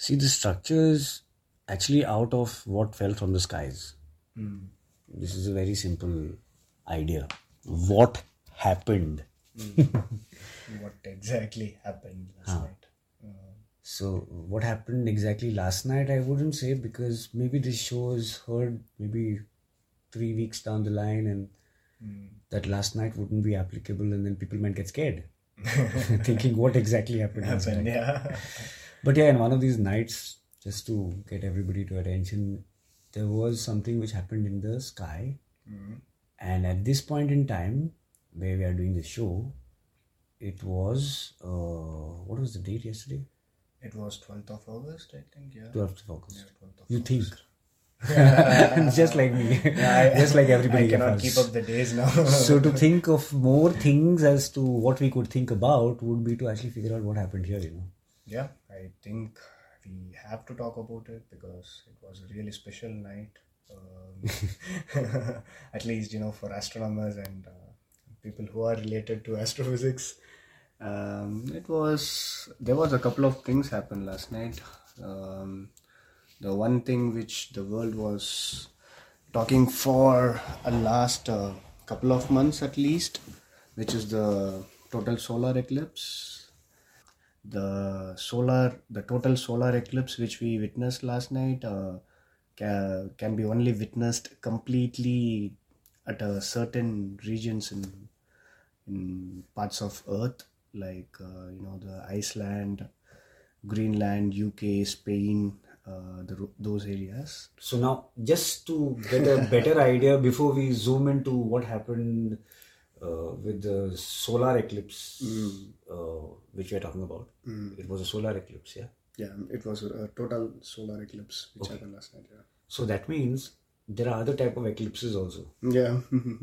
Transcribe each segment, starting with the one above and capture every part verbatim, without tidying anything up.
See, the structure is actually out of what fell from the skies. Mm. This is a very simple idea. What happened? What exactly happened last Huh. night? Uh, So, what happened exactly last night, I wouldn't say, because maybe this show is heard maybe three weeks down the line, and mm. that last night wouldn't be applicable, and then people might get scared, thinking what exactly happened last happened, night. yeah. But yeah, in one of these nights, just to get everybody to attention, there was something which happened in the sky. Mm. And at this point in time, where we are doing the show, it was, uh, what was the date yesterday? It was twelfth of August, I think, yeah. twelfth of August. Yeah, twelfth of You August. think? Just like me. Yeah, I, Just like everybody I cannot else. keep up the days now. So to think of more things as to what we could think about would be to actually figure out what happened here, you know. Yeah, I think we have to talk about it because it was a really special night. Um, at least, you know, for astronomers and uh, people who are related to astrophysics. Um, it was, there was a couple of things happened last night. Um, the one thing which the world was talking for a last uh, couple of months at least, which is the total solar eclipse. The solar, the total solar eclipse which we witnessed last night uh, can, can be only witnessed completely at a certain regions in in parts of Earth, like uh, you know, the Iceland, Greenland, U K, Spain, uh, the, those areas. So now, just to get a better idea before we zoom into what happened uh, with the solar eclipse, Mm. uh, which we are talking about, Mm. it was a solar eclipse, yeah? Yeah, it was a, a total solar eclipse which Okay. happened last night. Yeah. So that means there are other type of eclipses also. Yeah.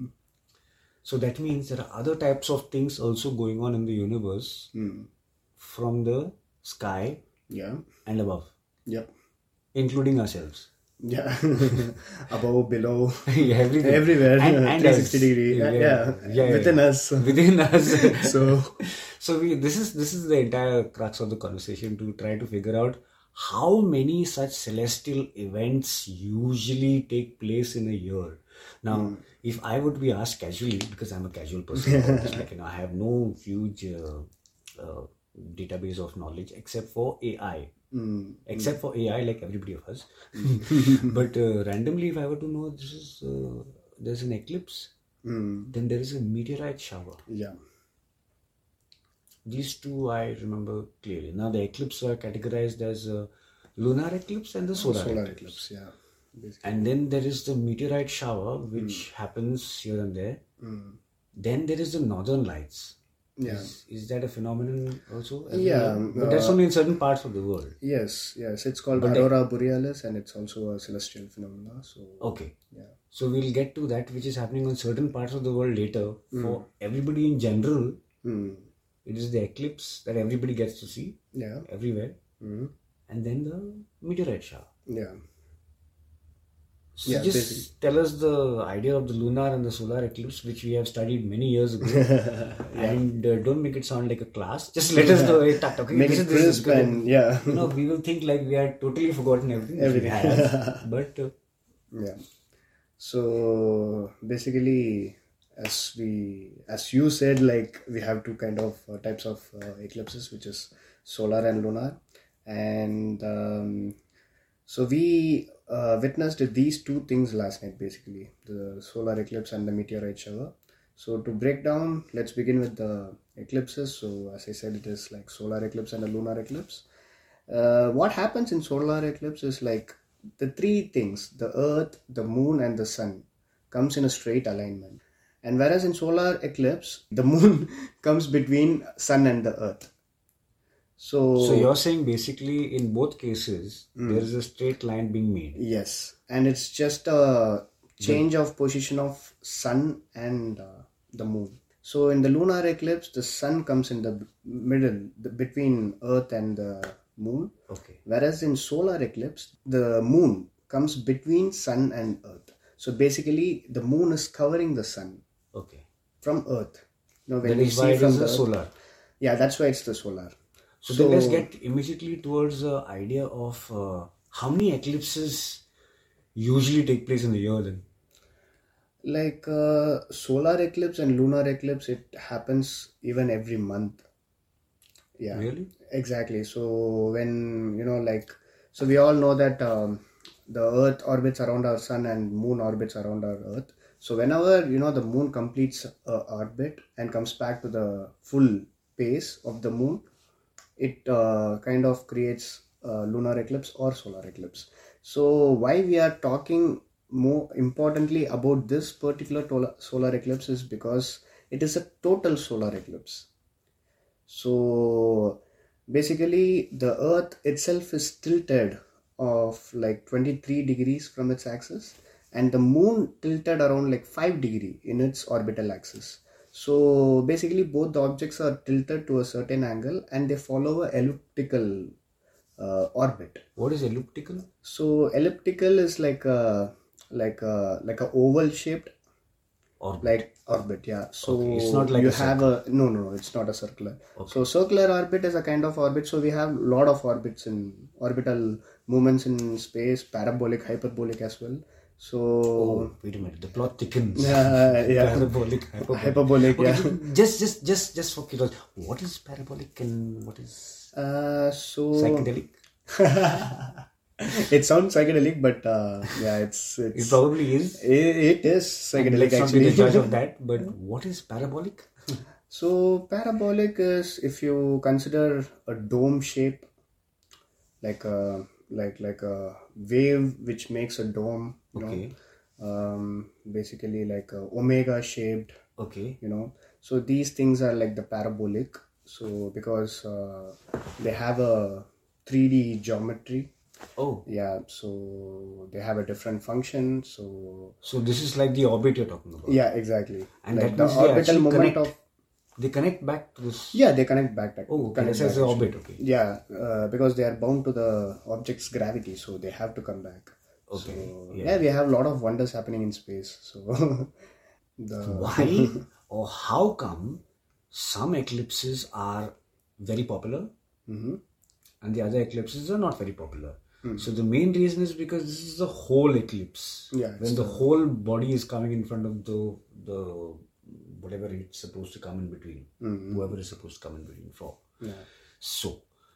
So that means there are other types of things also going on in the universe Mm. from the sky Yeah. and above, Yep. including ourselves. Yeah. Above, below, Everything. everywhere. And- and three us. sixty degree. Yeah. Yeah. Yeah. Yeah, Within yeah. us. Within us. So. So we this is this is the entire crux of the conversation, to try to figure out how many such celestial events usually take place in a year. Now, Mm. if I would be asked casually, because I'm a casual person, it's like, you know, I have no huge uh, uh, database of knowledge except for A I. Mm. Except for A I, like everybody of us. But uh, randomly, if I were to know this is uh, there's an eclipse, Mm. then there is a meteorite shower. Yeah. These two I remember clearly. Now the eclipse are categorized as a lunar eclipse and the solar, Solar eclipse. eclipse. Yeah. Basically. And then there is the meteorite shower, which happens here and there. Mm. Then there is the northern lights. Yeah. Is, is that a phenomenon also? Yeah, everywhere? But that's uh, only in certain parts of the world. Yes. Yes. It's called But aurora borealis, and it's also a celestial phenomena. So. Okay. Yeah. So we'll get to that, which is happening on certain parts of the world later. For everybody in general, Mm. it is the eclipse that everybody gets to see Yeah. everywhere. Mm. And then the meteorite shower. Yeah. So Yeah, just basically. tell us the idea of the lunar and the solar eclipse, which we have studied many years ago. And uh, don't make it sound like a class. Just let us know. Hey, tak, okay, Make this it is, this is crisp good. and yeah. You know, we will think like we had totally forgotten everything. which we Everything. have. But uh, Yeah. So basically, as we, as you said, like we have two kind of uh, types of uh, eclipses, which is solar and lunar, and um, so we uh, witnessed these two things last night, basically the solar eclipse and the meteorite shower. So to break down, let's begin with the eclipses. So as I said, it is like solar eclipse and a lunar eclipse. Uh, what happens in solar eclipse is like the three things: the earth, the moon, and the sun comes in a straight alignment. And whereas in solar eclipse, the moon comes between sun and the earth. So, so you're saying basically in both cases, there is a straight line being made. yes, and it's just a change of position of sun and uh, the moon. So in the lunar eclipse, the sun comes in the middle, the, between earth and the moon. Okay. Whereas in solar eclipse, the moon comes between sun and earth. So basically, the moon is covering the sun Okay. from earth. You know, when That we is why see it from is the a earth- solar. Yeah, that's why it's the solar. So, then let's get immediately towards the idea of uh, how many eclipses usually take place in the year then? Like uh, solar eclipse and lunar eclipse, it happens even every month. Yeah. Really? Exactly. So when, you know, like, so we all know that um, the Earth orbits around our sun and moon orbits around our Earth. So whenever, you know, the moon completes a orbit and comes back to the full pace of the moon, it uh, kind of creates a lunar eclipse or solar eclipse. So why we are talking more importantly about this particular tola- solar eclipse is because it is a total solar eclipse. So basically the Earth itself is tilted of like twenty-three degrees from its axis, and the moon tilted around like five degree in its orbital axis. So basically both the objects are tilted to a certain angle and they follow a elliptical uh, orbit. What is elliptical? So elliptical is like a like a like a oval shaped Orbit. like orbit, yeah. So Okay, it's not like you a have a no no no it's not a circular. So circular orbit is a kind of orbit. So we have a lot of orbits in orbital movements in space, parabolic, hyperbolic as well. So Oh, wait a minute. The plot thickens. uh, yeah, Parabolic, hyperbolic. hyperbolic, Okay, yeah. so just, just, just, just for curiosity, what is parabolic and what is Uh, so psychedelic? it sounds psychedelic, but uh, yeah, it's it's It probably is. it, it is And psychedelic let's not actually. be the judge of that. But what is parabolic? So parabolic is if you consider a dome shape, like a like like a wave which makes a dome, you Okay. know, um, basically like a omega shaped, Okay. you know. So these things are like the parabolic. So because uh, they have a three D geometry. Oh, Yeah, so they have a different function. So so this is like the orbit you're talking about. yeah, exactly. And like that the means they orbital actually moment connect. of They connect back to this. yeah, they connect back. back Oh, okay. connect That's as back, the actually. orbit. Okay. Yeah, uh, because they are bound to the object's gravity, so they have to come back. Okay, So, yeah. yeah. we have a lot of wonders happening in space. So the Why or how come some eclipses are very popular Mhm. and the other eclipses are not very popular? So the main reason is because this is the whole eclipse. Yeah, it's when the whole body is coming in front of the the whatever it's supposed to come in between, whoever is supposed to come in between for. Yeah. So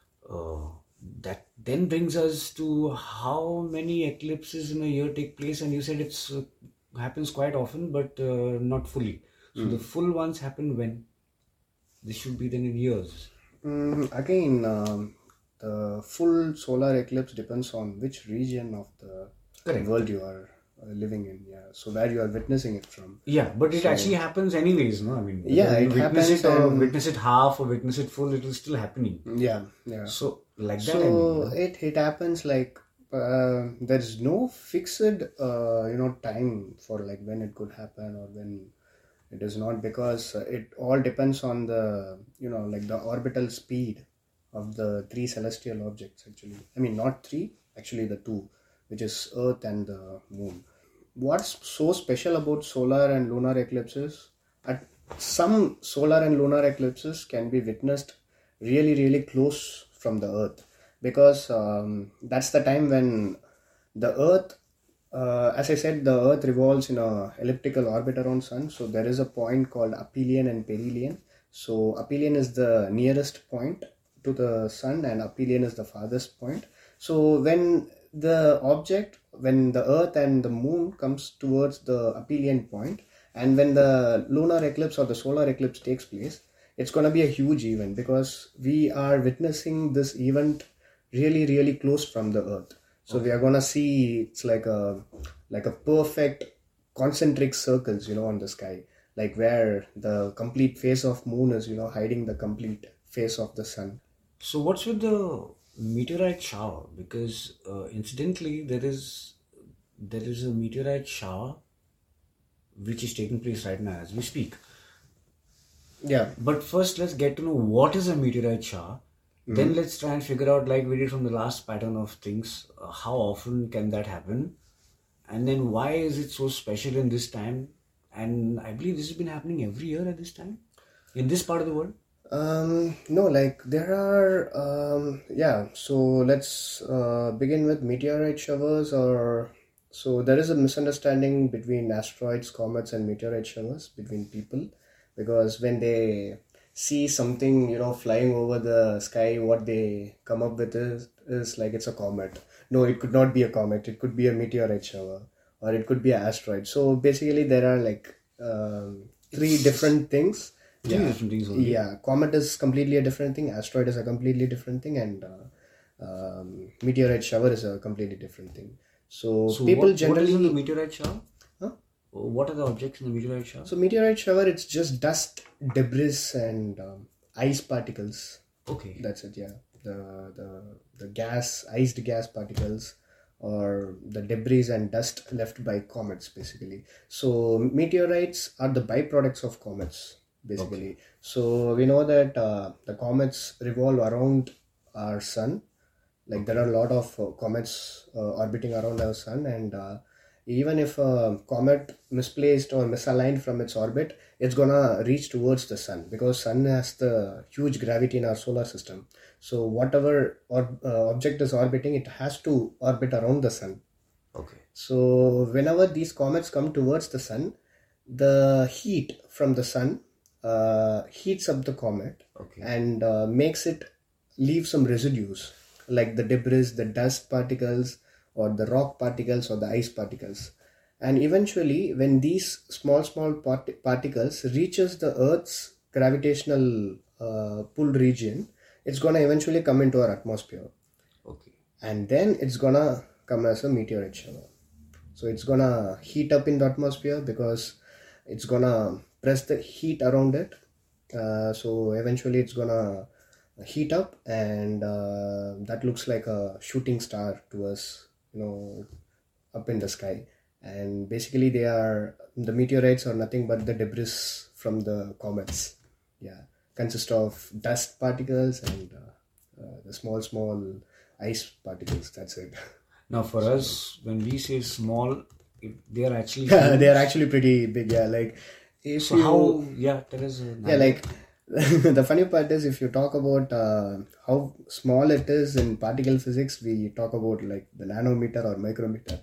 uh, that then brings us to how many eclipses in a year take place, and you said it's uh, happens quite often, but uh, not fully. So the full ones happen when? This should be then in years. Mm, again, um, the full solar eclipse depends on which region of the Correct. world you are uh, living in. Yeah, so where you are witnessing it from. Yeah, but it actually happens anyways, no? I mean, Yeah, whether you it witness happens it or and- witness it half or witness it full, it is still happening. Yeah, yeah. So like that, So I mean, it it happens like uh, there is no fixed uh, you know time for like when it could happen or when it is not, because uh, it all depends on the you know like the orbital speed of the three celestial objects actually. I mean not three, actually the two, which is Earth and the Moon. What's so special about solar and lunar eclipses? At some solar and lunar eclipses can be witnessed really really close from the Earth, because um, that's the time when the Earth, uh, as I said, the Earth revolves in a elliptical orbit around Sun. So there is a point called aphelion and perihelion. So aphelion is the nearest point to the Sun and aphelion is the farthest point. So when the object, when the Earth and the Moon comes towards the aphelion point, and when the lunar eclipse or the solar eclipse takes place, it's going to be a huge event, because we are witnessing this event really really close from the Earth. So we are going to see it's like a like a perfect concentric circles, you know, on the sky, like where the complete face of Moon is, you know, hiding the complete face of the Sun. so what's with the meteorite shower? Because uh, incidentally, there is there is a meteorite shower which is taking place right now as we speak. Yeah. But first, let's get to know what is a meteorite shower. Mm-hmm. Then let's try and figure out, like we did from the last pattern of things, uh, how often can that happen, and then why is it so special in this time? And I believe this has been happening every year at this time in this part of the world. Um, no, like there are, um, yeah. So let's uh, begin with meteorite showers. Or so there is a misunderstanding between asteroids, comets, and meteorite showers between people, because when they see something, you know, flying over the sky, what they come up with is is like it's a comet. No, it could not be a comet. It could be a meteorite shower, or it could be an asteroid. So basically, there are like um, three different things. Three Yeah, different things only. yeah. Comet is completely a different thing. Asteroid is a completely different thing, and uh, um, meteorite shower is a completely different thing. So, So people what, what is generally. in the meteorite shower? Huh? What are the objects in the meteorite shower? So meteorite shower, it's just dust, debris, and um, ice particles. Okay. That's it. Yeah, the the the gas, iced gas particles, or the debris and dust left by comets, basically. So meteorites are the byproducts of comets, basically. Okay. So we know that uh, the comets revolve around our sun. Like there are a lot of uh, comets uh, orbiting around our sun, and uh, even if a comet misplaced or misaligned from its orbit, it's gonna reach towards the sun, because sun has the huge gravity in our solar system. So whatever or, uh, object is orbiting, it has to orbit around the sun. Okay. So whenever these comets come towards the sun, the heat from the sun uh, heats up the comet Okay. and uh, makes it leave some residues, like the debris, the dust particles, or the rock particles, or the ice particles. And eventually, when these small small part- particles reaches the Earth's gravitational uh, pull region, it's gonna eventually come into our atmosphere, Okay. and then it's gonna come as a meteorite shower. So it's gonna heat up in the atmosphere, because it's gonna press the heat around it. Uh, so eventually it's gonna heat up, and uh, that looks like a shooting star to us, you know, up in the sky. And basically they are, the meteorites are nothing but the debris from the comets. Yeah, consist of dust particles and uh, uh, the small small ice particles. That's it. Now, for us, when we say small, it, they are actually. They are actually pretty big. Yeah, like if So you, how? Yeah, tell us. Uh, yeah, like the funny part is, if you talk about uh, how small it is in particle physics, we talk about like the nanometer or micrometer,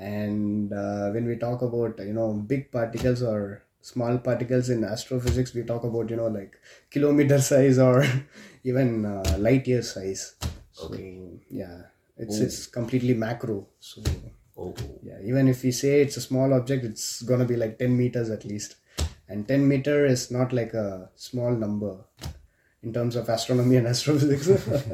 and uh, when we talk about, you know, big particles or small particles in astrophysics, we talk about, you know, like kilometer size or even uh, light year size. So, Okay. yeah, it's it's completely macro. So Oh. yeah, even if we say it's a small object, it's gonna be like ten meters at least. And ten meter is not like a small number in terms of astronomy and astrophysics.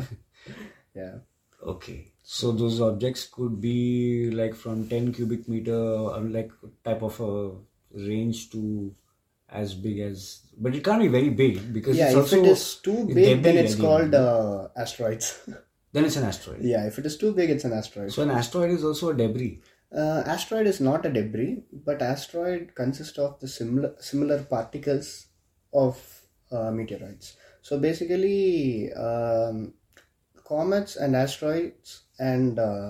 Yeah. Okay. So those objects could be like from ten cubic meter, or like type of a range, to as big as, but it can't be very big, because Yeah, it's if also it is too big, then debris it's again. called uh, asteroids. Then it's an asteroid. Yeah, if it is too big, it's an asteroid. So an asteroid is also a debris. Uh, asteroid is not a debris, but asteroid consists of the similar similar particles of uh, meteorites. So basically, um, comets and asteroids and uh,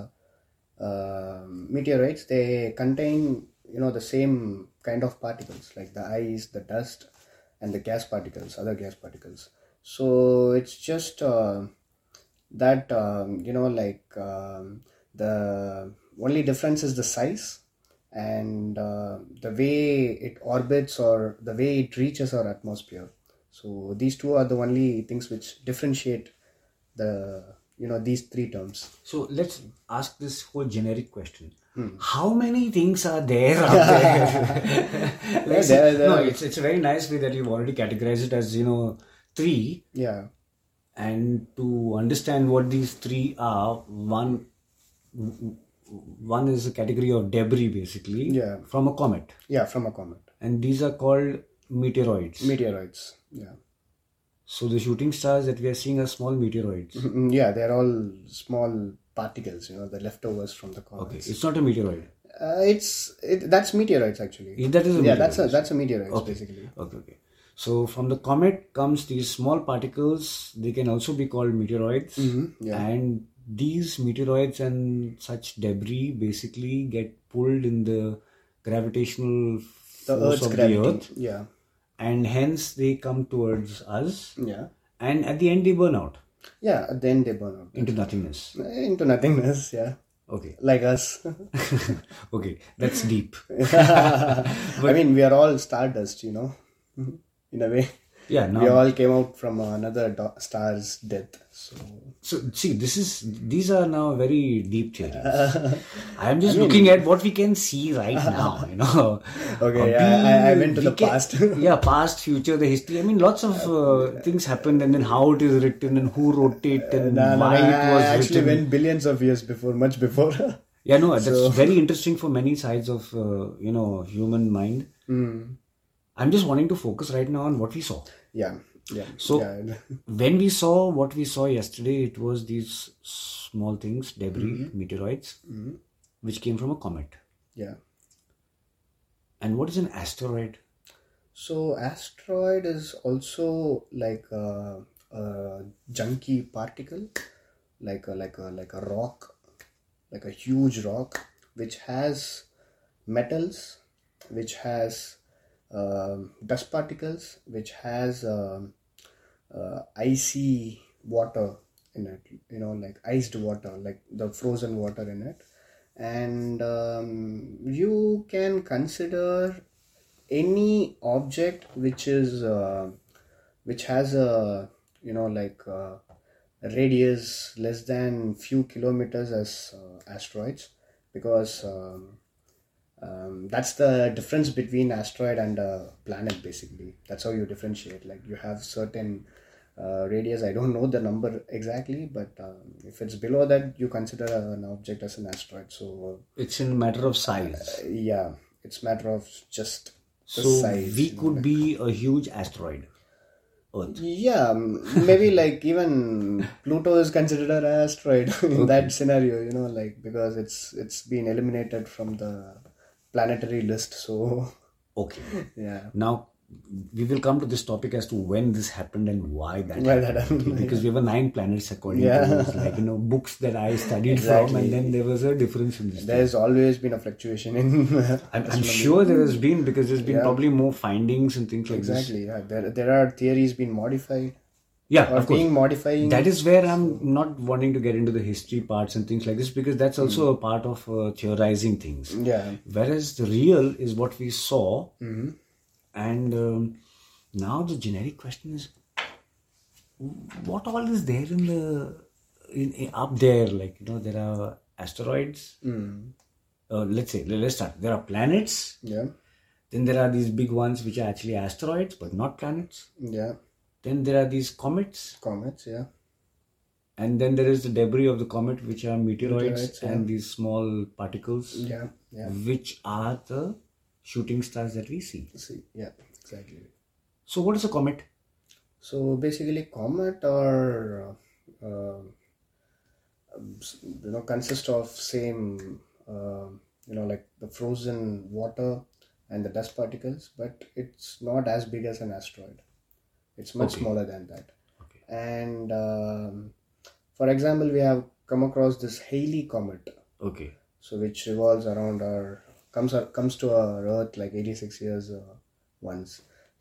uh, meteorites, they contain, you know, the same kind of particles, like the ice, the dust, and the gas particles, other gas particles. So it's just uh, that um, you know, like um, the only difference is the size and uh, the way it orbits, or the way it reaches our atmosphere. So these two are the only things which differentiate the, you know, these three terms. So let's ask this whole generic question. Hmm. How many things are there out there? Like, Yeah, there- there no, are- it's, it's a very nice way that you've already categorized it as, you know, three. Yeah. And to understand what these three are, one one is a category of debris, basically, Yeah. from a comet. Yeah, from a comet. And these are called meteoroids. Meteoroids. Yeah. So the shooting stars that we are seeing are small meteoroids. Mm, yeah, they're all small particles, you know, the leftovers from the comets. Okay, it's not a meteoroid. Uh, it's it, that's meteorites actually. Yeah, that is a yeah, meteoroid. that's a that's a meteorite Okay. basically. Okay, okay. So from the comet comes these small particles. They can also be called meteoroids. Mhm, yeah. And these meteoroids and such debris basically get pulled in the gravitational The force Earth's of gravity. the Earth, Yeah. and hence they come towards us. Yeah. and at the end they burn out Yeah, then they burn out. into nothingness. Into nothingness, yeah. Okay. Like us. Okay, that's deep. I mean, we are all stardust, you know, in a way. Yeah, now We all came out from another do- star's death. So, so see, this is these are now very deep theories. I am just looking at what we can see right now. You know. okay, Uh, yeah, we- I, I went to we the can- past. yeah, past, future, the history. I mean, lots of uh, things happened, and then how it is written, and who wrote it, and No, no, why no, it was I actually written. went billions of years before, much before. Yeah, no, that's So- very interesting for many sides of uh, you know human mind. Mm. I'm just wanting to focus right now on what we saw. Yeah, yeah. So- yeah. When we saw what we saw yesterday, it was these small things, debris, meteoroids, Mhm. which came from a comet. yeah. And what is an asteroid? So asteroid is also like a, a junky particle, like a like a like a rock, like a huge rock, which has metals, which has um, dust particles, which has um, uh, icy water in it. You know, like iced water, like the frozen water in it, and um, you can consider any object which is uh, which has a you know like uh, a radius less than few kilometers as uh, asteroids, because um, um, that's the difference between asteroid and a planet. Basically, that's how you differentiate. Like you have certain uh, radius, I don't know the number exactly, but um, if it's below that, you consider an object as an asteroid. So It's in matter of size. uh, yeah, it's matter of just the So size, we you know, could like- be a huge asteroid. Earth. Yeah, m- maybe like even Pluto is considered an asteroid in that scenario, you know, like because it's it's been eliminated from the planetary list. So Okay. yeah, Now we will come to this topic as to when this happened and why that Why happened. that happened, okay? Because we have nine planets according Yeah. to those, like you know books that I studied from, Exactly. and then there was a difference in this. there's always been a fluctuation in I'm, I'm astronomy. sure there has been, because there's been Yeah. probably more findings and things like this. Exactly, yeah. There there are theories being modified Yeah, or of course. being modifying. That is where I'm not wanting to get into the history parts and things like this, because that's also a part of uh, theorizing things. yeah. Whereas the real is what we saw, Mm-hmm. and um, now the generic question is, what all is there in the in, in up there? Like you know, there are asteroids. Mm. Uh, let's say let's start. There are planets. Yeah, Then there are these big ones which are actually asteroids but not planets. yeah. Then there are these comets. Comets, yeah. And then there is the debris of the comet, which are meteoroids, Meteorites, yeah. and these small particles, Yeah, yeah. which are the shooting stars that we see. See, yeah, exactly. So, what is a comet? So basically, comet or uh, uh, you know consist of same uh, you know like the frozen water and the dust particles, but it's not as big as an asteroid. It's much Okay. smaller than that. Okay. And um, for example, we have come across this Halley comet, Okay. so which revolves around our comes comes to our Earth like eighty-six years uh, once.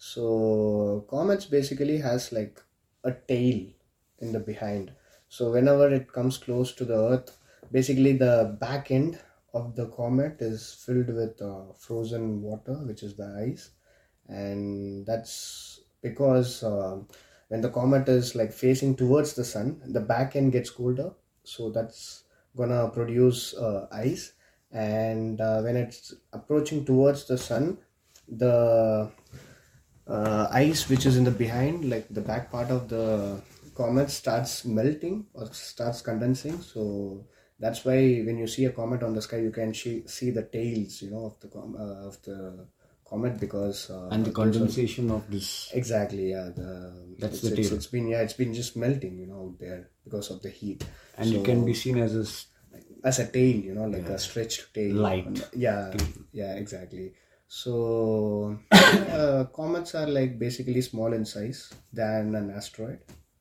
So comets basically has like a tail in the behind. So whenever it comes close to the Earth, basically the back end of the comet is filled with uh, frozen water, which is the ice, and that's because uh, when the comet is like facing towards the sun, the back end gets colder, so that's gonna produce uh, ice, and uh, when it's approaching towards the sun, the uh, ice which is in the behind, like the back part of the comet, starts melting or starts condensing. So that's why when you see a comet on the sky, you can see, see the tails, you know, of the com- uh, of the comet, because uh, And the those are- condensation of this. exactly, yeah, the That's it's, the it's, tail. it's been yeah it's been just melting, you know, out there because of the heat, And it can be seen as a. s- as a tail, you know, like a stretched tail. Light. Yeah, yeah, exactly. So uh, comets are like basically small in size than an asteroid.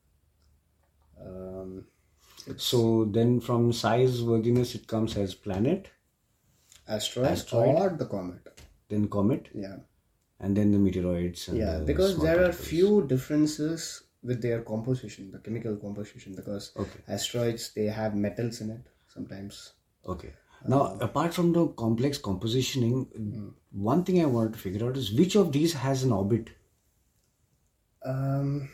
Um, So then from size worthiness, it comes as planet, asteroid, Asteroid. or the comet. then comet, Yeah, and then the meteoroids. And yeah, the because small there are particles. few differences with their composition, the chemical composition, because Okay. asteroids, they have metals in it sometimes. Okay. Now, apart from the complex compositioning, one thing I wanted to figure out is which of these has an orbit? Um,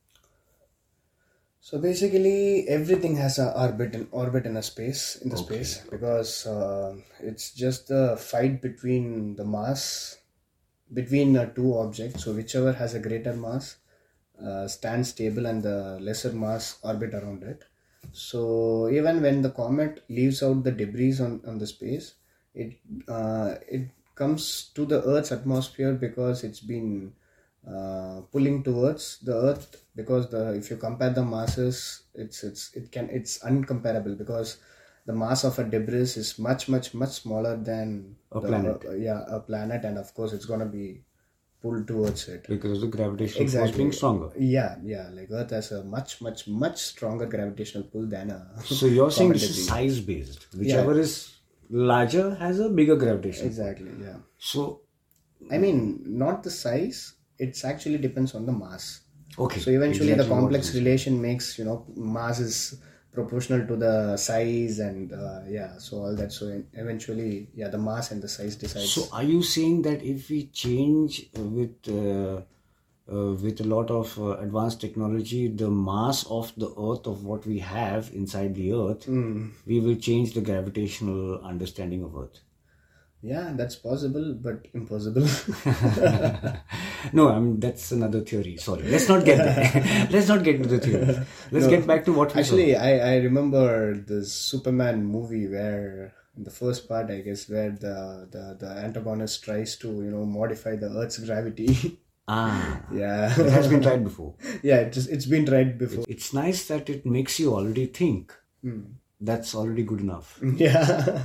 so basically, everything has a orbit and orbit in a space in the Okay, space because uh, it's just the fight between the mass between uh, two objects. So whichever has a greater mass uh, stands stable, and the lesser mass orbit around it. So even when the comet leaves out the debris on, on the space, it uh, it comes to the Earth's atmosphere because it's been uh, pulling towards the Earth, because the if you compare the masses, it's it's it can it's uncomparable, because the mass of a debris is much much much smaller than A the, planet. uh, yeah, a planet, and of course it's gonna be pulled towards it. Because of the gravitational force being stronger. Yeah, yeah. Like Earth has a much, much, much stronger gravitational pull than a. So you're saying comet this is debris. size based. Whichever is larger has a bigger gravitation. Exactly. Yeah. So, I mean, not the size. It's actually depends on the mass. okay. So eventually, exactly the what complex it is. relation makes, you know mass is proportional to the size, and uh, yeah. So all that. So eventually, yeah, the mass and the size decides. So are you saying that if we change uh, with uh, uh, with a lot of uh, advanced technology, the mass of the Earth of what we have inside the Earth, we will change the gravitational understanding of Earth? Yeah, that's possible, but impossible. No, I mean that's another theory. Sorry, let's not get there. Let's not get into the theory. Let's get back to what we Actually, I, I remember the Superman movie where in the first part, I guess, where the, the, the antagonist tries to, you know, modify the Earth's gravity. saw. Ah, Yeah. it has been tried before. Yeah, it just, it's been tried before. It's nice that it makes you already think. That's already good enough. Yeah.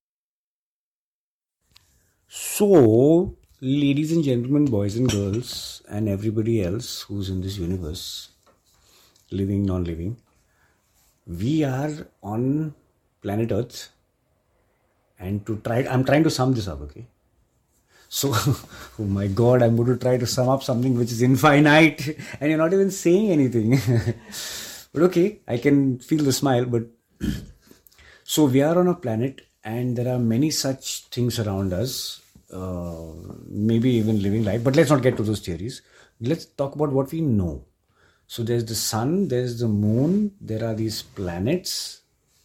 So, ladies and gentlemen, boys and girls, and everybody else who's in this universe, living, non-living, we are on planet Earth. And to try, I'm trying to sum this up, okay? So, oh my God, I'm going to try to sum up something which is infinite, and you're not even saying anything. But okay, I can feel the smile. But so we are on a planet, and there are many such things around us, uh, maybe even living life. But let's not get to those theories. Let's talk about what we know. So there's the sun, there's the moon, there are these planets,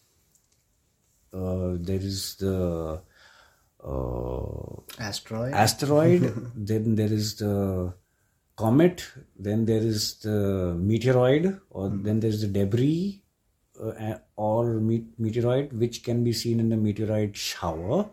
uh, there is the uh, Asteroid. asteroid, then there is the comet, then there is the meteoroid, or then there's the debris uh, or me- meteoroid, which can be seen in the meteorite shower.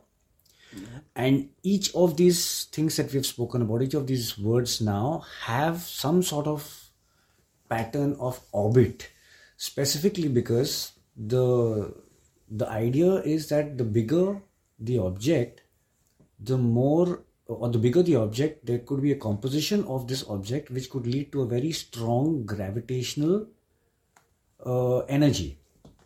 And each of these things that we've spoken about, each of these words now have some sort of pattern of orbit, specifically because the the idea is that the bigger the object, the more, or the bigger the object, there could be a composition of this object which could lead to a very strong gravitational uh, energy.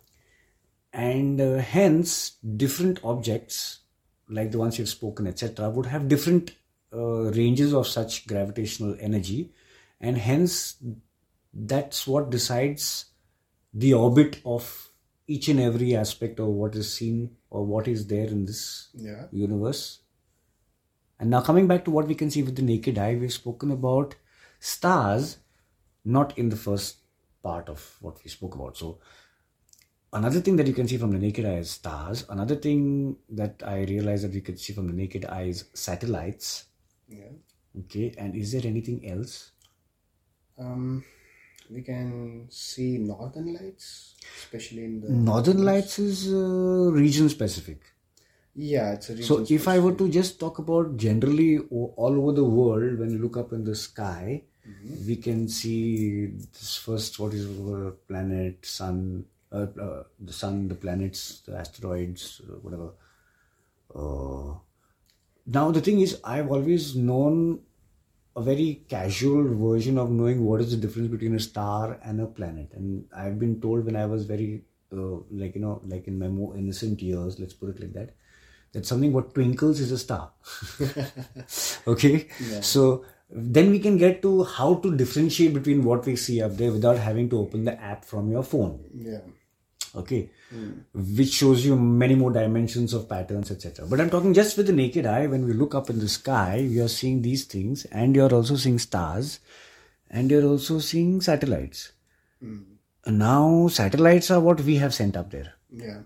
And uh, hence, different objects, like the ones you've spoken, et cetera, would have different uh, ranges of such gravitational energy. And hence, that's what decides the orbit of each and every aspect of what is seen or what is there in this Yeah. universe. And now coming back to what we can see with the naked eye, we've spoken about stars, not in the first part of what we spoke about. So another thing that you can see from the naked eye is stars. Another thing that I realized that you can see from the naked eye is satellites. Yeah. Okay, and is there anything else? Um, we can see northern lights, especially in the Northern lights is uh, region specific. Yeah, it's a region. So if I were to just talk about generally o- all over the world, when you look up in the sky, we can see this first, what is our planet, sun, uh, uh, the sun, the planets, the asteroids, uh, whatever. Uh, now the thing is, I've always known a very casual version of knowing what is the difference between a star and a planet. And I've been told when I was very, uh, like, you know, like in my more innocent years, let's put it like that, that something what twinkles is a star. Okay? Yeah. So then we can get to how to differentiate between what we see up there without having to open the app from your phone. Yeah. Okay. Mm. Which shows you many more dimensions of patterns, et cetera. But I'm talking just with the naked eye. When we look up in the sky, we are seeing these things, and you're also seeing stars, and you're also seeing satellites. Mm. And now satellites are what we have sent up there. Yeah.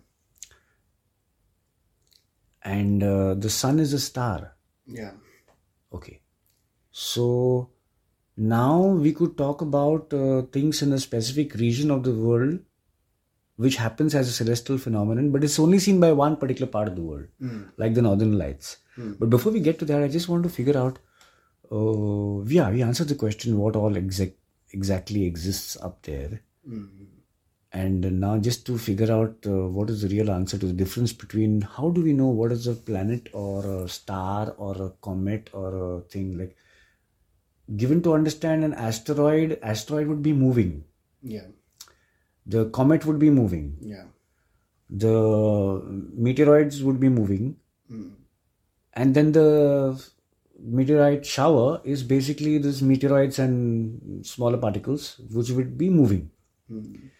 And uh, the sun is a star. Yeah. Okay. So now we could talk about uh, things in a specific region of the world which happens as a celestial phenomenon, but it's only seen by one particular part of the world, mm. like the Northern Lights. Mm. But before we get to that, I just want to figure out, uh, yeah, we answered the question, what all exact exactly exists up there. Mm. And now just to figure out uh, what is the real answer to the difference between, how do we know what is a planet or a star or a comet or a thing, like, given to understand an asteroid, asteroid would be moving. Yeah. The comet would be moving. Yeah. The meteoroids would be moving. Mm. And then the meteorite shower is basically this meteoroids and smaller particles which would be moving. Mm.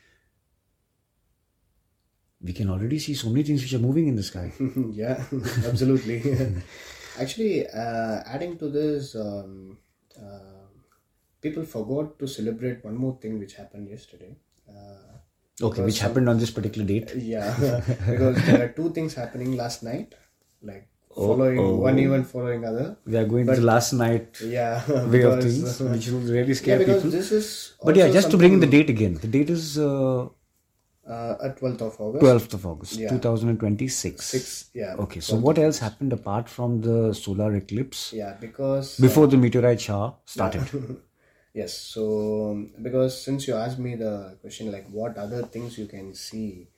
We can already see so many things which are moving in the sky. Yeah, absolutely. Actually, uh, adding to this, um, uh, people forgot to celebrate one more thing which happened yesterday. Uh, okay, which some, happened on this particular date. Yeah, because there are two things happening last night, like following oh, oh. one event following other. We are going but, to the last night yeah, way because, of things, which will really scare yeah, because people. This is but yeah, just to bring in the date again. The date is uh, uh, at twelfth of August. twelfth of August, yeah. twenty twenty-six. Six, yeah. Okay, so what else happened apart from the solar eclipse? Yeah, because before uh, the meteorite shower started. Yeah. Yes, so because since you asked me the question, like what other things you can see,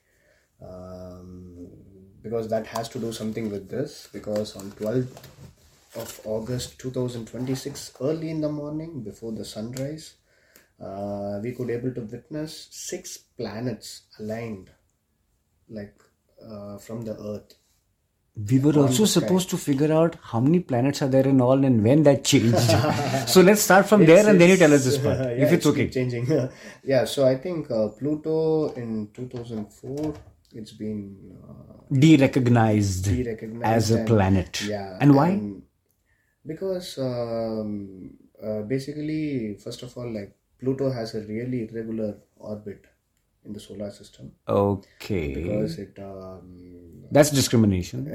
um, because that has to do something with this, because on twelfth of August twenty twenty-six, early in the morning before the sunrise, uh, we could able to witness six planets aligned, like uh, from the earth. We were also supposed to figure out how many planets are there in all and when that changed. So let's start from it's, there and then you tell us this part, uh, yeah, if it's, it's okay. Changing. Yeah, so I think uh, Pluto in two thousand four, it's been uh, de-recognized, de-recognized as a and, planet. Yeah. And why? And because um, uh, basically, first of all, like Pluto has a really irregular orbit in the solar system. Okay. Because it... Um, That's discrimination.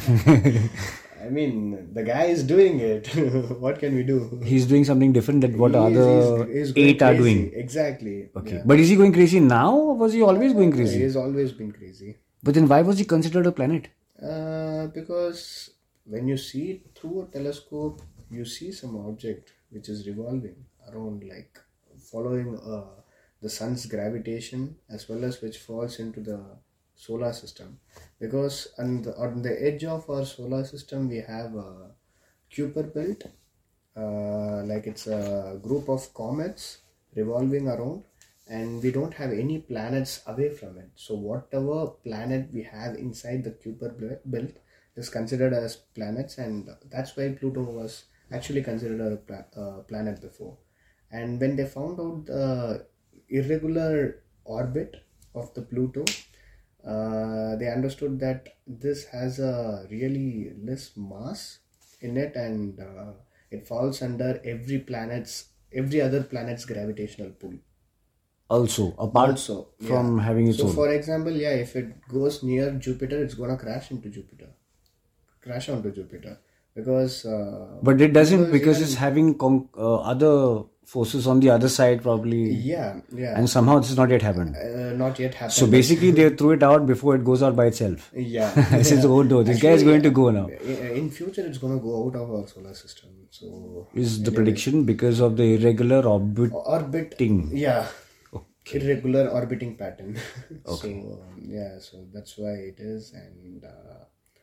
I mean, the guy is doing it. What can we do? He's doing something different than what he other is, eight crazy. are doing. Exactly. Okay. Yeah. But is he going crazy now or was he always going crazy? He has always been crazy. But then why was he considered a planet? Uh, because when you see it through a telescope, you see some object which is revolving around, like following uh, the sun's gravitation, as well as which falls into the solar system. Because on the, on the edge of our solar system we have a Kuiper belt, uh, like it's a group of comets revolving around, and we don't have any planets away from it. So whatever planet we have inside the Kuiper belt is considered as planets, and that's why Pluto was actually considered a pla- uh, planet before. And when they found out the irregular orbit of the Pluto, Uh, they understood that this has a really less mass in it, and uh, it falls under every planet's every other planet's gravitational pull. Also, apart also, from yeah. having its so own. So, for example, yeah, if it goes near Jupiter, it's gonna crash into Jupiter, crash onto Jupiter, because. Uh, but it doesn't because, because it's having con- uh, other forces on the other side, probably. Yeah, yeah. And somehow this has not yet happened. Uh, not yet happened. So basically, they threw it out before it goes out by itself. Yeah. This is oh no, this Actually, guy is going to go now. In future, it's going to go out of our solar system. So is the anyway. prediction because of the irregular orbit orbiting? Yeah. Okay. Irregular orbiting pattern. Okay. So um, yeah, so that's why it is, and. Uh,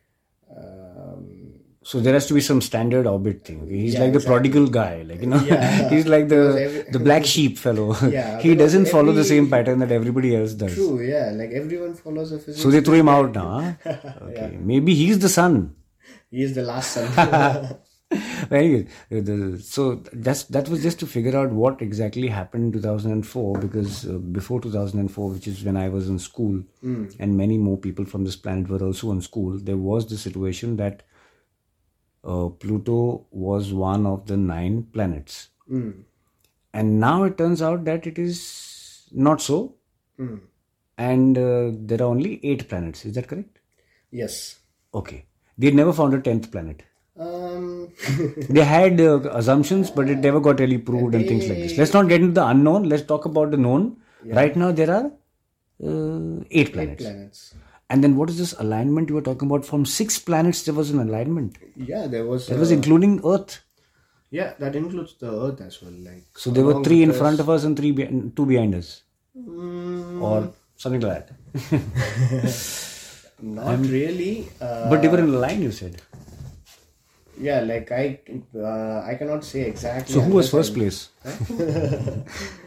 um, So there has to be some standard orbit thing. He's yeah, like the exactly. prodigal guy, like you know. Yeah. He's like the every, the black sheep fellow. Yeah, he doesn't every, follow the same pattern that everybody else does. True, yeah. Like everyone follows a physics. So they threw him out now. Huh? Okay, yeah. Maybe he's the sun. He is the last son. Very good. The- So that's that was just to figure out what exactly happened in two thousand four, because uh, before two thousand four, which is when I was in school, and many more people from this planet were also in school, there was the situation that uh, Pluto was one of the nine planets. And now it turns out that it is not so. And uh, there are only eight planets. Is that correct? Yes. Okay. They never found a tenth planet. Um, They had uh, assumptions, but it never got really proved and things like this. Let's not get into the unknown. Let's talk about the known. Right now, there are uh, eight planets. planets. And then what is this alignment you were talking about? From six planets, there was an alignment. Yeah, there was. That was uh, including Earth. yeah, that includes the Earth as well. Like So there were along three in with front of us and three be- two behind us. Mm, Or something like that. not really. Uh, But they were in a line, you said. yeah, like I, uh, I cannot say exactly. So who was unless first I- place?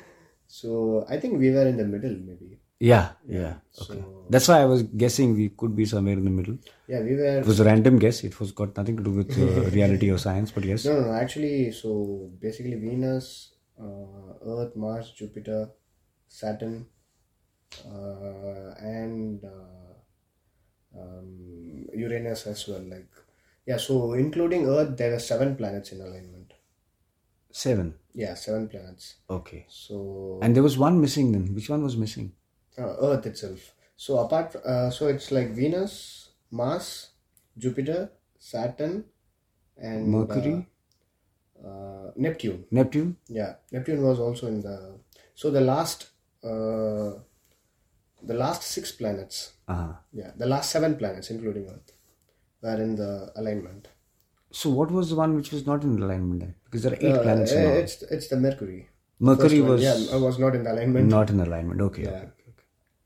So I think we were in the middle, maybe. Yeah, yeah. Okay. That's why I was guessing we could be somewhere in the middle. Yeah, we were. It was a random guess. It was got nothing to do with uh, reality or science, but yes. No, no, no, actually, so basically Venus, uh, Earth, Mars, Jupiter, Saturn, uh, and uh, um, Uranus as well. Like, yeah, so including Earth, there are seven planets in alignment. Seven. Yeah, seven planets. Okay. So And there was one missing then. Which one was missing? uh, Earth itself. So apart, uh, so it's like Venus, Mars, Jupiter, Saturn, and Mercury? uh, uh, Neptune. Neptune? Yeah, Neptune was also in the. So the last, uh, the last six planets. Uh-huh. Yeah, the last seven planets, including Earth, were in the alignment. So what was the one which was not in alignment then? Because there are eight Uh, planets in all. it's it's the Mercury. Mercury First one, was yeah, was not in the alignment. not in alignment. Okay. Yeah. okay, okay.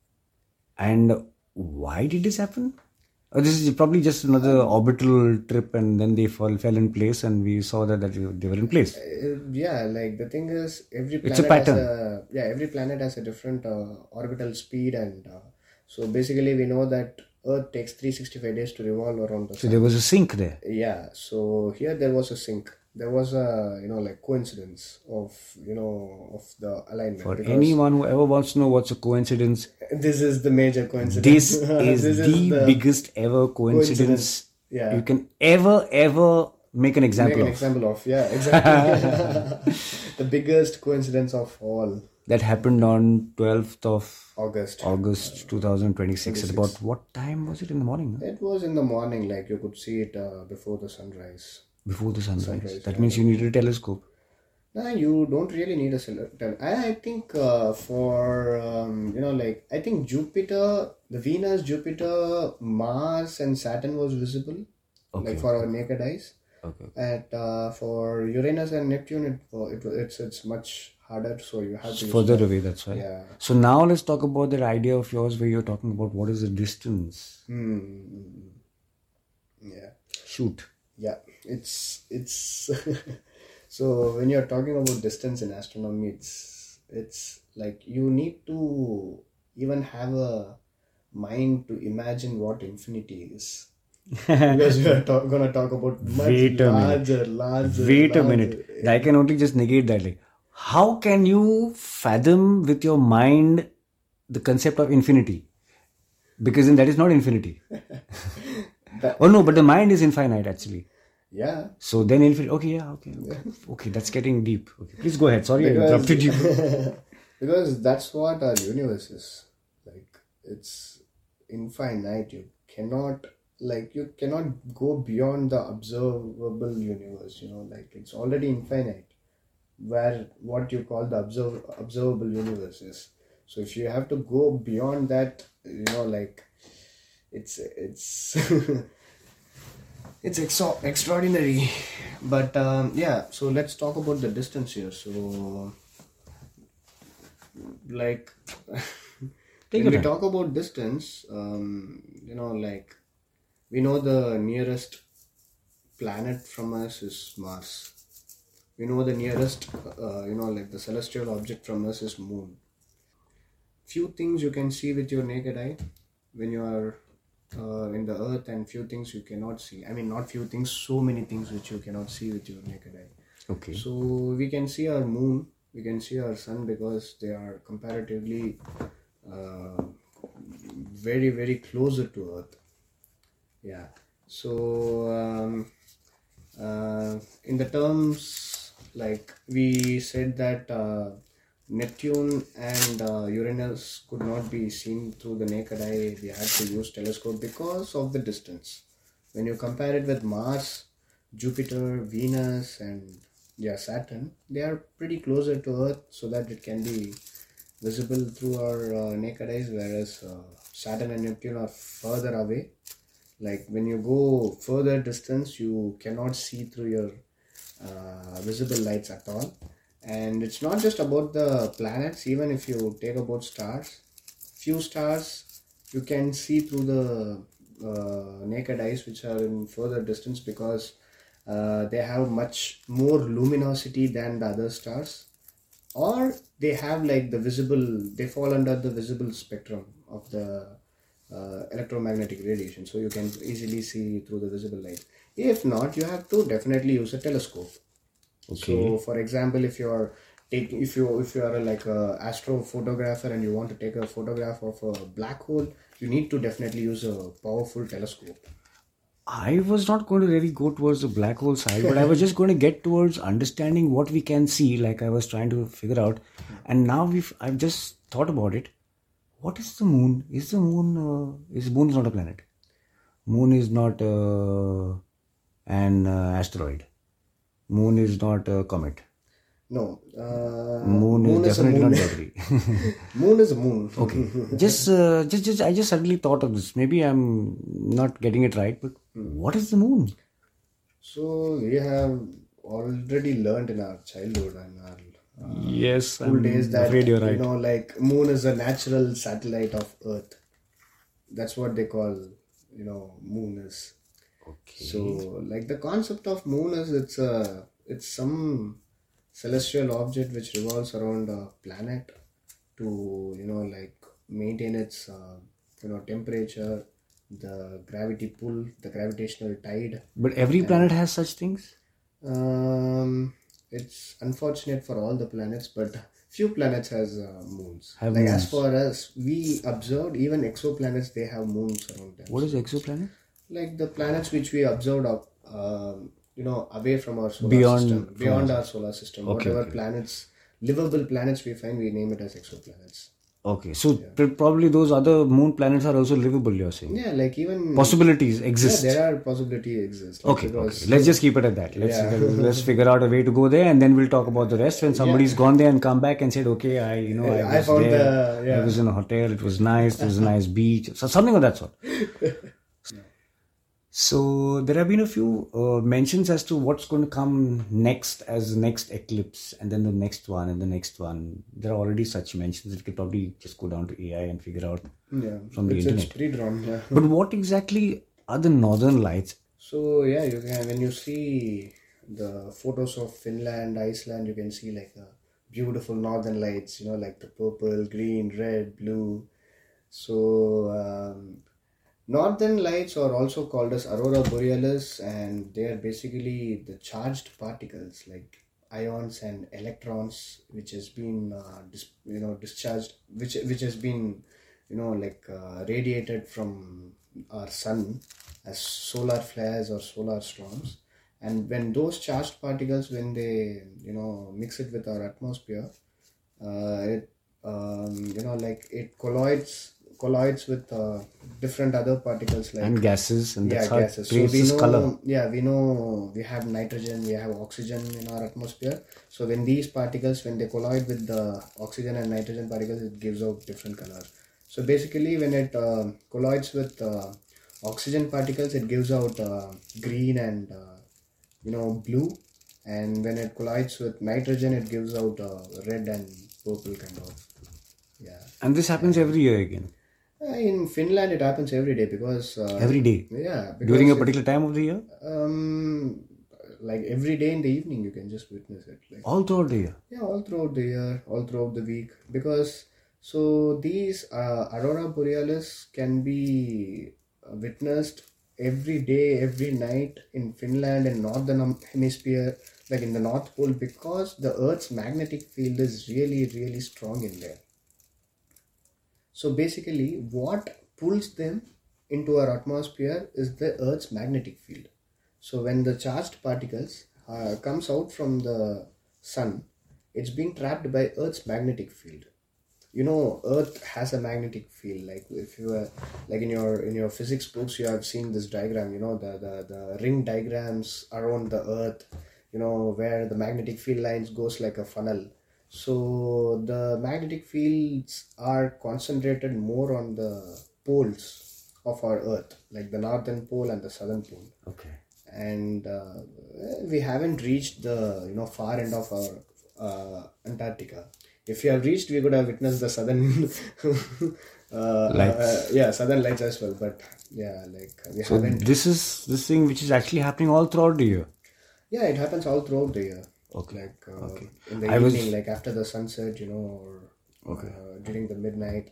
And why did this happen? Oh, this is probably just another orbital trip, and then they fall, fell in place, and we saw that, that they were in place. Uh, yeah, like the thing is, every planet It's a pattern. has a yeah, every planet has a different uh, orbital speed, and uh, so basically we know that Earth takes three hundred sixty-five days to revolve around the So sun. there was a sync there. Yeah, so here there was a sync. There was a you know like coincidence of you know of the alignment. For because anyone who ever wants to know what's a coincidence, this is the major coincidence. this is This the, biggest ever coincidence, coincidence. Yeah. you can ever, ever make an Make example an of. example of yeah exactly the biggest coincidence of all. That happened on twelfth of August. August twenty twenty-six. At about what time was it in the morning? huh? It was in the morning, like you could see it uh, before the sunrise. Before the sunrise. Sunrise, that yeah. means you needed a telescope. Nah, you don't really need a solar. tel- I, I think uh, for um, you know like I think Jupiter, the Venus, Jupiter, Mars, and Saturn was visible, Okay. like for our naked eyes. Okay. And uh, for Uranus and Neptune, it, uh, it it's it's much harder. So you have It's to use further that. away, that's why. Yeah. So now let's talk about that idea of yours where you're talking about what is the distance. Hmm. Yeah. Shoot. Yeah, it's it's so when you're talking about distance in astronomy, it's it's like you need to even have a mind to imagine what infinity is, because we are talk, gonna talk about much Wait a minute. larger, larger. Wait a larger- minute. I can only just negate that. Like, how can you fathom with your mind the concept of infinity? Because then that is not infinity. That- Oh no, but the mind is infinite actually. Yeah, So then infinite. Okay, yeah, okay, okay, okay. That's getting deep. Okay, please go ahead. Sorry, I Because- interrupted you. because that's what our universe is. Like it's infinite. You cannot like you cannot go beyond the observable universe. You know, like it's already infinite. Where what you call the observ- observable universe is. So if you have to go beyond that, you know, like it's it's it's exo- extraordinary. But um, yeah, so let's talk about the distance here. So like Take when your we time. talk about distance, um, you know, like we know the nearest planet from us is Mars. We know the nearest, uh, you know, like the celestial object from us is Moon. Few things you can see with your naked eye when you are uh, in the earth, and few things you cannot see. I mean, not few things, so many things which you cannot see with your naked eye. Okay. So we can see our moon, we can see our sun because they are comparatively uh, very very closer to earth. Yeah. So um, uh, in the terms, like we said that uh, Neptune and uh, Uranus could not be seen through the naked eye. We had to use telescope because of the distance. When you compare it with Mars, Jupiter, Venus, and yeah, Saturn, they are pretty closer to Earth, so that it can be visible through our uh, naked eyes, whereas uh, Saturn and Neptune are further away. Like when you go further distance, you cannot see through your uh, visible lights at all. And it's not just about the planets. Even if you take about stars, few stars you can see through the uh, naked eyes which are in further distance, because uh, they have much more luminosity than the other stars, or they have like the visible, they fall under the visible spectrum of the uh, electromagnetic radiation, so you can easily see through the visible light. If not, you have to definitely use a telescope. Okay. So for example, if you're taking if you if you are like a astrophotographer and you want to take a photograph of a black hole, you need to definitely use a powerful telescope. I was not going to really go towards the black hole side, but I was just going to get towards understanding what we can see, like I was trying to figure out. And now we've I've just thought about it. What is the moon? Is the moon uh, is moon is not a planet? Moon is not uh, an uh, asteroid. Moon is not a comet. No, uh, Moon, moon is is a definitely moon. not Mercury. Moon is a moon. Okay. Just, uh, just, just, I just suddenly thought of this. Maybe I'm not getting it right, but what is the moon? So we have already learned in our childhood and our uh, Yes, school I'm days that afraid you're you right. know, like moon is a natural satellite of Earth. That's what they call, you know, moon is. Okay. So like the concept of moon is it's a it's some celestial object which revolves around a planet to, you know, like maintain its uh, you know, temperature, the gravity pull, the gravitational tide. But every planet has such things? Um, it's unfortunate for all the planets, but few planets has uh, moons. Have like moons. As far as we observed, even exoplanets, they have moons around them. What is exoplanet? Like the planets which we observed up, um, you know, away from our solar Beyond- system, beyond our solar system, Okay, whatever okay. planets, livable planets we find, we name it as exoplanets. Okay, so pr- probably those other moon planets are also livable, you're saying? Yeah, like even Possibilities yeah, exist. there are possibility exist. Like Okay, because- okay. Let's just keep it at that. Let's Yeah. let's figure out a way to go there, and then we'll talk about the rest. When somebody's gone there and come back and said, "Okay, I you know I I was found there. the- yeah. I was in a hotel. It was nice. There was a nice beach. So something of that sort." So there have been a few uh, mentions as to what's going to come next as the next eclipse, and then the next one, and the next one. There are already such mentions. It could probably just go down to A I and figure out yeah, from the it's, internet. it's pre-drawn. Yeah. But what exactly are the northern lights? So yeah, you can when you see the photos of Finland, Iceland, you can see like a beautiful northern lights. You know, like the purple, green, red, blue. So um, northern lights are also called as aurora borealis, and they are basically the charged particles like ions and electrons, which has been uh, dis- you know discharged, which which has been you know like uh, radiated from our sun as solar flares or solar storms. And when those charged particles, when they you know mix it with our atmosphere, uh, it um, you know like it colloids colloids with uh, different other particles like And gases, and that's yeah how gases. it So creates we this know color. yeah we know we have nitrogen, we have oxygen in our atmosphere. So when these particles, when they collide with the oxygen and nitrogen particles, it gives out different colors. So basically when it uh, collides with uh, oxygen particles, it gives out uh, green and uh, you know blue, and when it collides with nitrogen, it gives out uh, red and purple kind of. Yeah. And this happens every year again. Uh, in Finland, it happens every day because uh, Every day. yeah, because During a it- particular time of the year? um, like every day in the evening, you can just witness it. Like All throughout the year. yeah, all throughout the year, all throughout the week. Because so these uh, aurora borealis can be uh, witnessed every day, every night in Finland and northern hemisphere, like in the North Pole, because the Earth's magnetic field is really, really strong in there. So basically, what pulls them into our atmosphere is the Earth's magnetic field. So when the charged particles uh, comes out from the sun, it's being trapped by Earth's magnetic field. You know, Earth has a magnetic field. Like if you were, like in your in your physics books, you have seen this diagram. You know, the the the ring diagrams around the Earth. You know, where the magnetic field lines goes like a funnel. So the magnetic fields are concentrated more on the poles of our Earth, like the northern pole and the southern pole. Okay. And uh, we haven't reached the you know far end of our uh, Antarctica. If we have reached, we could have witnessed the southern uh, lights. Uh, yeah, southern lights as well. But yeah, like we so haven't. This is this thing which is actually happening all throughout the year. Yeah, it happens all throughout the year. Okay. Like uh, okay. in the I evening, was... like after the sunset, you know, or okay. uh, during the midnight.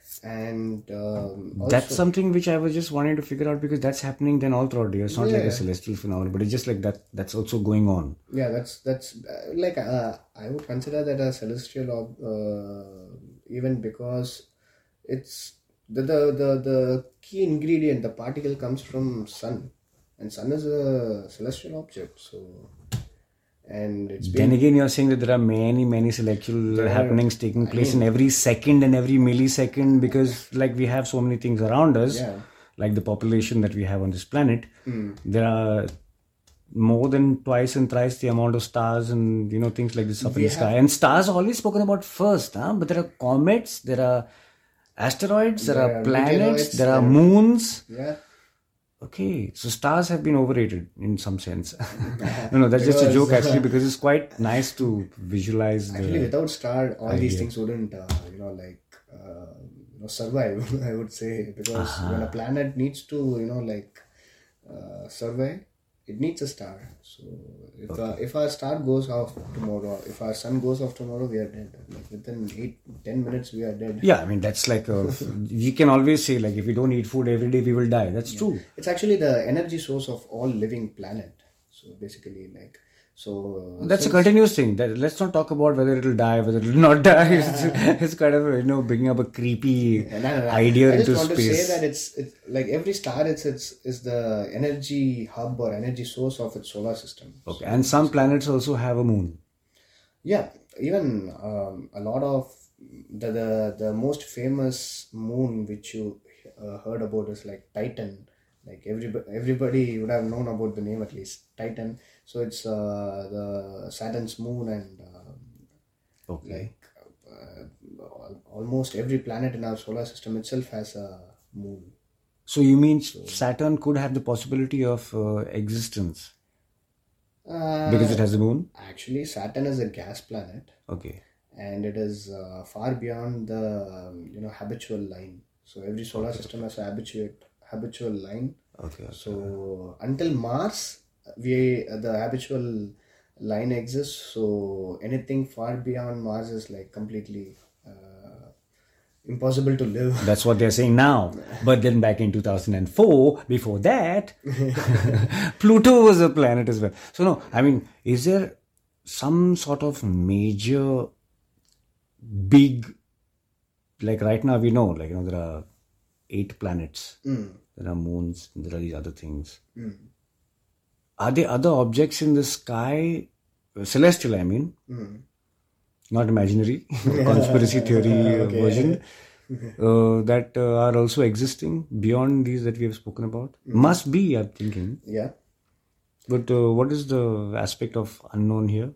And um, also, that's something which I was just wanting to figure out, because that's happening then all throughout the year. It's not yeah. like a celestial phenomenon, but it's just like that. That's also going on. Yeah, that's that's uh, like uh, I would consider that a celestial, uh, even because it's the, the the the key ingredient. The particle comes from sun, and sun is a celestial object. So. And it's then again, you're saying that there are many, many celestial there happenings taking place I mean, in every second and every millisecond, because like we have so many things around us, yeah. like the population that we have on this planet. Mm. There are more than twice and thrice the amount of stars and you know things like this up we in the sky. And stars are always spoken about first, huh? But there are comets, there are asteroids, there, there are planets, there are moons. Yeah. Okay, so stars have been overrated in some sense. no, no, that's because, just a joke actually, because it's quite nice to visualize. Actually, the without star, all idea. These things wouldn't, uh, you know, like uh, you know, survive. I would say, because uh-huh. when a planet needs to, you know, like uh, survive, it needs a star. So if okay. uh, if our star goes off tomorrow, if our sun goes off tomorrow, we are dead. Like within eight, ten minutes, we are dead. Yeah, I mean that's like a, we can always say like if we don't eat food every day, we will die. That's yeah. true. It's actually the energy source of all living planet. So basically, like so. Uh, that's so a continuous thing. That let's not talk about whether it will die, whether it will not die. Yeah. It's, it's kind of you know bringing up a creepy yeah, no, no, no. idea I just into want space. to say that it's it's like every star it's it's is the energy hub or energy source of its solar system. Okay, so, and some planets also have a moon. Yeah, even um, a lot of the, the the most famous moon which you uh, heard about is like Titan. Like everybody, everybody would have known about the name at least, Titan. So it's uh, the Saturn's moon, and uh, okay. like uh, almost every planet in our solar system itself has a moon. So you mean so, Saturn could have the possibility of uh, existence uh, because it has a moon? Actually, Saturn is a gas planet. Okay. And it is uh, far beyond the um, you know habitual line. So every solar okay. system has a habituate. habitual line. Okay, okay. So until Mars, we uh, the habitual line exists. So anything far beyond Mars is like completely uh, impossible to live. That's what they're saying now. But then back in two thousand four, before that, Pluto was a planet as well. So no, I mean, is there some sort of major, big, like right now we know, like you know there are eight planets. Mm. There are moons, there are these other things. Mm. Are there other objects in the sky, uh, celestial I mean, mm. not imaginary, conspiracy theory okay. version, uh, that uh, are also existing beyond these that we have spoken about? Mm. Must be, I'm thinking. Yeah. But uh, what is the aspect of unknown here?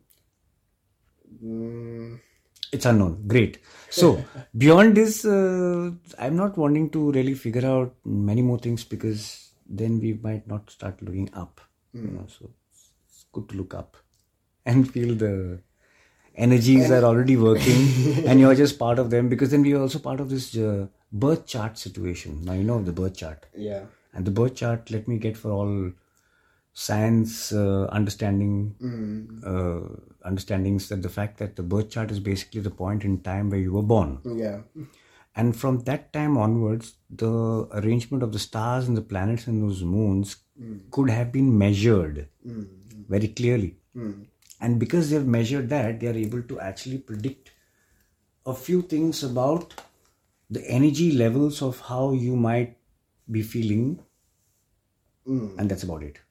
Mm. It's unknown. Great. So, beyond this, uh, I'm not wanting to really figure out many more things, because then we might not start looking up. Mm. You know, so it's good to look up and feel the energies are already working and you're just part of them, because then we're also part of this uh, birth chart situation. Now, you know the birth chart. Yeah. And the birth chart, let me get for all science uh, understanding mm. uh, understandings that the fact that the birth chart is basically the point in time where you were born. Yeah. And from that time onwards, the arrangement of the stars and the planets and those moons mm. could have been measured mm. very clearly. Mm. And because they've measured that, they are able to actually predict a few things about the energy levels of how you might be feeling. Mm. And that's about it.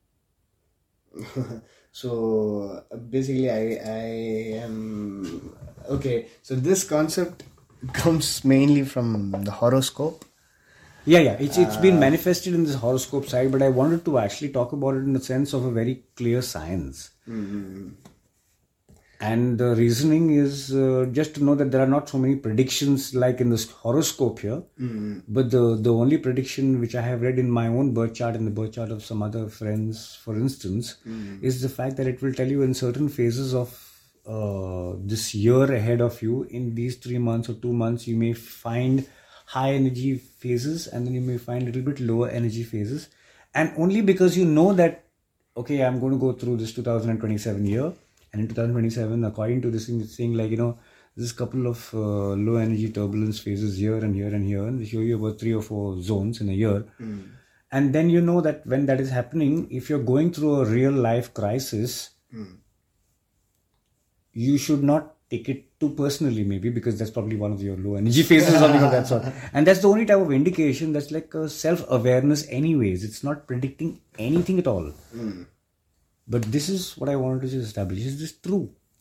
So basically, I, I am... Okay, so this concept comes mainly from the horoscope. Yeah, yeah. It's it's uh, been manifested in this horoscope side, but I wanted to actually talk about it in the sense of a very clear science. Mm-hmm. And the reasoning is uh, just to know that there are not so many predictions like in this horoscope here. Mm-hmm. But the, the only prediction which I have read in my own birth chart and the birth chart of some other friends, for instance, mm-hmm. is the fact that it will tell you in certain phases of Uh, this year ahead of you, in these three months or two months, you may find high energy phases and then you may find a little bit lower energy phases. And only because you know that, okay, I'm going to go through this two thousand twenty-seven year, and in two thousand twenty-seven, according to this thing, it's saying like, you know, there's a couple of uh, low energy turbulence phases here and here and here, and they show you about three or four zones in a year. Mm. And then you know that when that is happening, if you're going through a real life crisis, mm. you should not take it too personally, maybe, because that's probably one of your low energy phases or something of that sort. And that's the only type of indication that's like a self-awareness anyways. It's not predicting anything at all. Mm. But this is what I wanted to just establish. Is this true?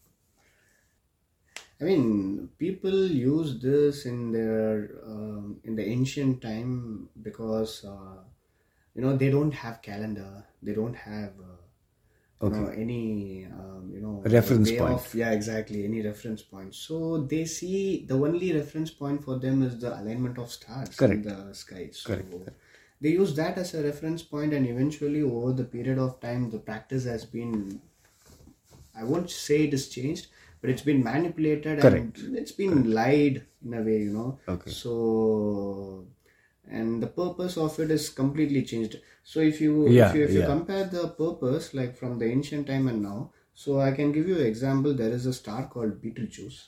I mean, people use this in their um, in the ancient time because, uh, you know, they don't have calendar. They don't have... Uh, Okay. You know, any um, you know reference point of, yeah exactly any reference point. So they see the only reference point for them is the alignment of stars Correct. in the sky. So Correct. they use that as a reference point, and eventually over the period of time the practice has been, I won't say it is changed, but it's been manipulated. Correct. And it's been Correct. lied in a way, you know. Okay. So and the purpose of it is completely changed. So if you yeah, if you, if you yeah. compare the purpose like from the ancient time and now, so I can give you an example. There is a star called Betelgeuse,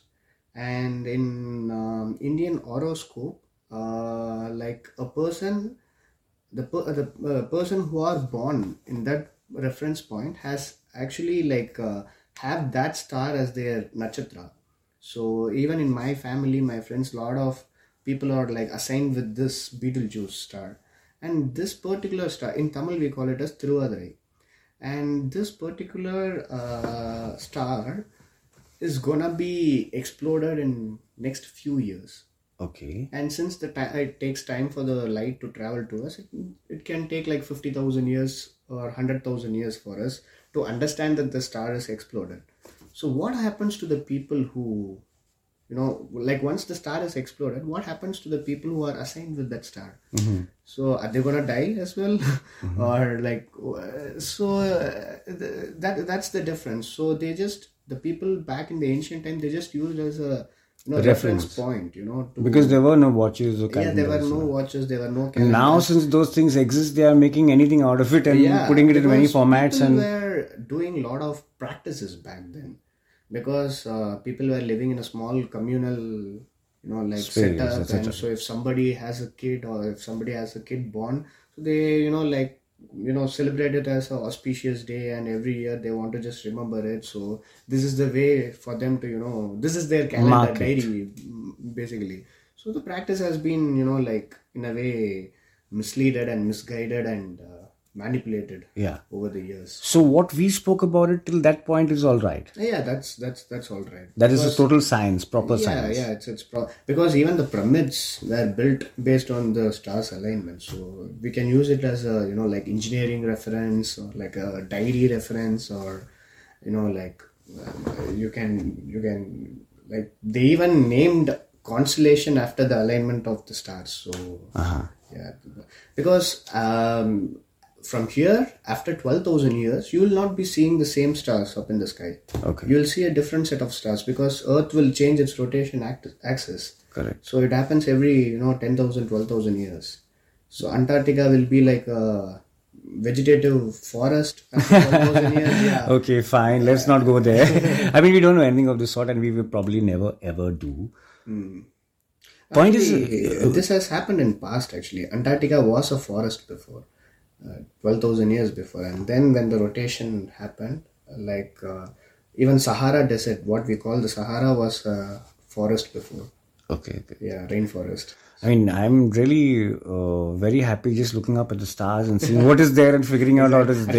and in um, Indian horoscope, uh, like a person, the per, the uh, person who are born in that reference point has actually like uh, have that star as their nakshatra. So even in my family, my friends, lot of people are like assigned with this Betelgeuse star, and this particular star, in Tamil we call it as Thiruvadirai, and this particular uh, star is gonna be exploded in next few years. Okay. And since the time it takes time for the light to travel to us, it, it can take like fifty thousand years or one hundred thousand years for us to understand that the star is exploded. So what happens to the people who, you know, like once the star is exploded, what happens to the people who are assigned with that star? Mm-hmm. So are they gonna die as well? Mm-hmm. Or like, so uh, that that's the difference. So they just, the people back in the ancient time, they just used as a, you know, reference. reference point, you know. To, because there were no watches or calendars. Yeah, there were no watches, there were no calendars. Now since those things exist, they are making anything out of it and yeah, putting it in many formats. People and were doing a lot of practices back then. Because uh, people were living in a small communal, you know, like Space, setup, and so if somebody has a kid or if somebody has a kid born, so they, you know, like, you know, celebrate it as an auspicious day, and every year they want to just remember it. So this is the way for them to, you know, this is their calendar Market. diary, basically. So the practice has been, you know, like in a way misleaded and misguided and uh, manipulated yeah. over the years. So what we spoke about it till that point is all right. Yeah, that's that's that's all right. That because, is a total science, proper yeah, science. Yeah, yeah, it's it's pro- because even the pyramids were built based on the stars alignment. So we can use it as a, you know, like engineering reference or like a diary reference, or, you know, like uh, you can you can like they even named constellation after the alignment of the stars. So uh-huh. yeah, because um from here, after twelve thousand years, you will not be seeing the same stars up in the sky. Okay. You will see a different set of stars because Earth will change its rotation act- axis. Correct. So it happens every, you know, ten thousand, twelve thousand years. So Antarctica will be like a vegetative forest after twelve thousand years. Yeah. Okay, fine. Let's not go there. I mean, we don't know anything of this sort and we will probably never ever do. Mm. Point Actually, is, uh, this has happened in past. Actually, Antarctica was a forest before, uh, twelve thousand years before, and then when the rotation happened, uh, like uh, even Sahara Desert, what we call the Sahara, was a forest before. okay, okay. Yeah, rainforest. I mean, I'm really uh, very happy just looking up at the stars and seeing what is there and figuring out what is there.